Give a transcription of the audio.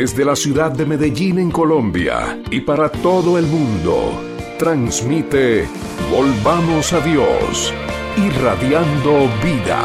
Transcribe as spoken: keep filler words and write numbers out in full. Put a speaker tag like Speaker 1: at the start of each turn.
Speaker 1: Desde la ciudad de Medellín en Colombia y para todo el mundo, transmite Volvamos a Dios, irradiando vida.